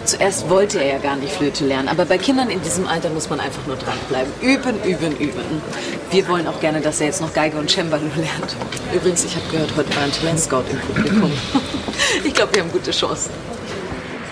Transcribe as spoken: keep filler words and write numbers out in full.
Zuerst wollte er ja gar nicht Flöte lernen, aber bei Kindern in diesem Alter muss man einfach nur dranbleiben. Üben, üben, üben. Wir wollen auch gerne, dass er jetzt noch Geige und Cembalo lernt. Übrigens, ich habe gehört, heute war ein Talentscout im Publikum. Ich glaube, wir haben gute Chancen.